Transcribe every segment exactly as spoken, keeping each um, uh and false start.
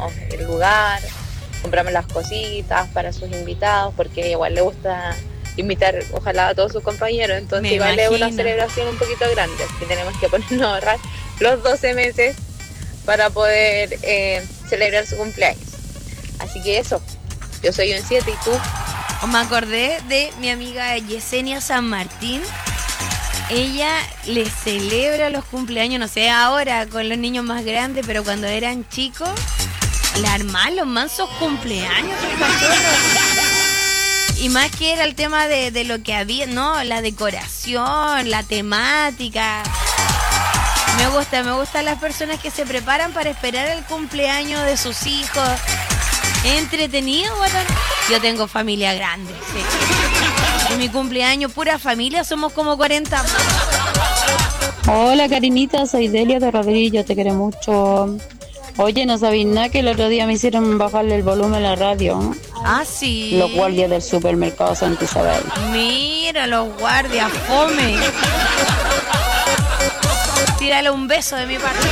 compramos el lugar, compramos las cositas para sus invitados, porque igual le gusta invitar ojalá a todos sus compañeros, entonces Me igual imagino. es una celebración un poquito grande, así que tenemos que ponernos a ahorrar los doce meses para poder eh, celebrar su cumpleaños. Así que eso, yo soy un siete y tú. O me acordé de mi amiga Yesenia San Martín. Ella le celebra los cumpleaños, no sé ahora con los niños más grandes, pero cuando eran chicos, le armaban los mansos cumpleaños, y más que era el tema de, de lo que había, ¿no? La decoración, la temática. Me gusta, me gustan las personas que se preparan para esperar el cumpleaños de sus hijos. Entretenido, bueno. Yo tengo familia grande, sí. En mi cumpleaños, pura familia, somos como cuarenta. Hola Karinita, soy Delia de Rodrillo, te quiero mucho. Oye, no sabéis nada que el otro día me hicieron bajarle el volumen a la radio, ¿no? Ah, sí. Los guardias del supermercado Santa Isabel. Mira, los guardias, fome. Tírale un beso de mi parte.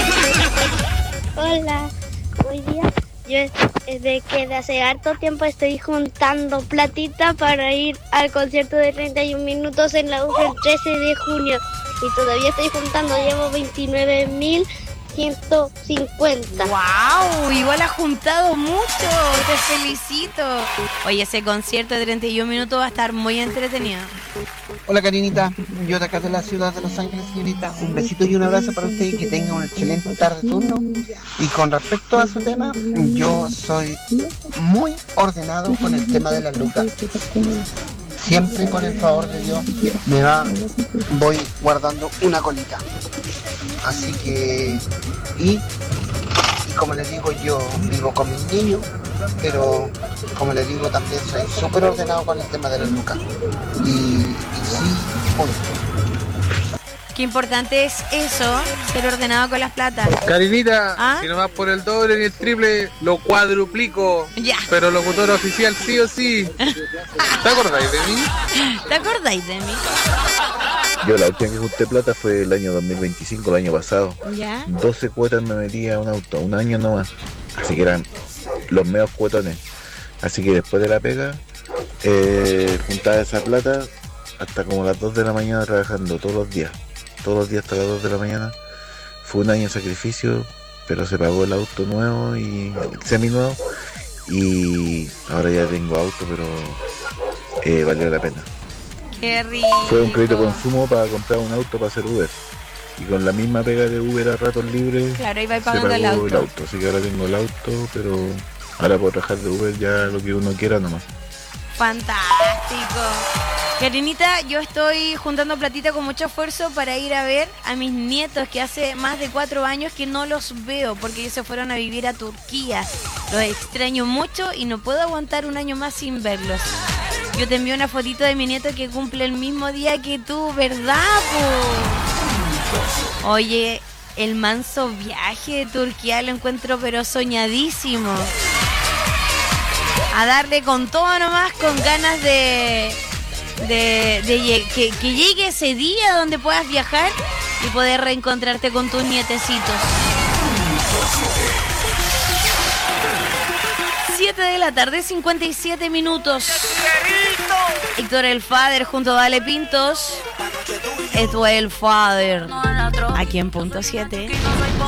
Hola, hoy día yo desde que de hace harto tiempo estoy juntando platita para ir al concierto de treinta y un minutos en la U F el trece de junio y todavía estoy juntando, llevo veintinueve mil ciento cincuenta. ¡Wow! Igual has juntado mucho, te felicito. Oye, ese concierto de treinta y un minutos va a estar muy entretenido. Hola Karinita, yo de acá de la ciudad de Los Ángeles, señorita. Un besito y un abrazo para usted y que tenga un excelente tarde turno. Y con respecto a su tema, yo soy muy ordenado con el tema de las lucas. Siempre con el favor de Dios me va, voy guardando una colita. Así que, y, y como les digo, yo vivo con mis niños, pero como les digo también soy súper ordenado con el tema de las lucas. Y, y sí, punto. Qué importante es eso, ser ordenado con las platas. Karinita, ¿Ah? si no vas por el doble ni el triple, lo cuadruplico. Ya. Pero locutor oficial sí o sí. ¿Te acordáis de mí? ¿Te acordáis de mí? Yo la última que junté plata fue el año dos mil veinticinco, el año pasado. ¿Ya? doce cuotas me metía a un auto, un año nomás. Así que eran los medios cuotones. Así que después de la pega, eh, juntaba esa plata hasta como las dos de la mañana trabajando todos los días. Todos los días hasta las dos de la mañana. Fue un año de sacrificio, pero se pagó el auto nuevo y el semi nuevo. Y ahora ya tengo auto, pero eh, valió la pena. Qué rico. Fue un crédito consumo para comprar un auto para hacer Uber. Y con la misma pega de Uber a ratos libres, Claro, ahí va se pagando pagó el auto. el auto. Así que ahora tengo el auto, pero ahora puedo trabajar de Uber ya lo que uno quiera nomás. Fantástico. Karinita, yo estoy juntando platita con mucho esfuerzo para ir a ver a mis nietos que hace más de cuatro años que no los veo porque ellos se fueron a vivir a Turquía. Los extraño mucho y no puedo aguantar un año más sin verlos. Yo te envío una fotito de mi nieto que cumple el mismo día que tú, ¿verdad, po? Oye, el manso viaje de Turquía lo encuentro pero soñadísimo. A darle con todo nomás, con ganas de, de, de lle- que, que llegue ese día donde puedas viajar y poder reencontrarte con tus nietecitos. siete de la tarde, cincuenta y siete minutos. Héctor el Father junto a Dale Pintos. Esto es el Father. Aquí en punto siete.